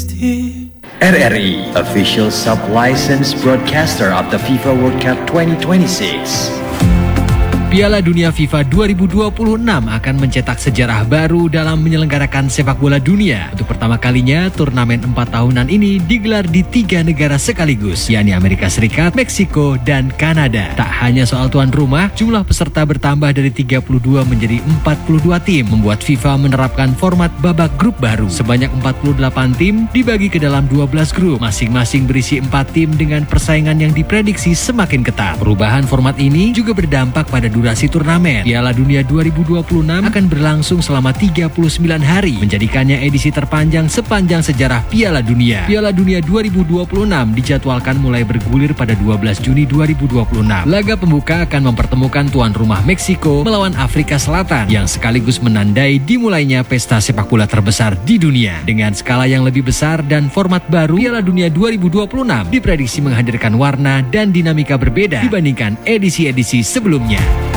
RRI, official sub-licensed broadcaster of the FIFA World Cup 2026. Piala Dunia FIFA 2026 akan mencetak sejarah baru dalam menyelenggarakan sepak bola dunia. Untuk pertama kalinya, turnamen 4 tahunan ini digelar di 3 negara sekaligus, yakni Amerika Serikat, Meksiko, dan Kanada. Tak hanya soal tuan rumah, jumlah peserta bertambah dari 32 menjadi 42 tim, membuat FIFA menerapkan format babak grup baru. Sebanyak 48 tim dibagi ke dalam 12 grup, masing-masing berisi 4 tim dengan persaingan yang diprediksi semakin ketat. Perubahan format ini juga berdampak pada durasi turnamen. Piala Dunia 2026 akan berlangsung selama 39 hari, menjadikannya edisi terpanjang sepanjang sejarah Piala Dunia. Piala Dunia 2026 dijadwalkan mulai bergulir pada 12 Juni 2026. Laga pembuka akan mempertemukan tuan rumah Meksiko melawan Afrika Selatan, yang sekaligus menandai dimulainya pesta sepak bola terbesar di dunia. Dengan skala yang lebih besar dan format baru, Piala Dunia 2026 diprediksi menghadirkan warna dan dinamika berbeda dibandingkan edisi-edisi sebelumnya.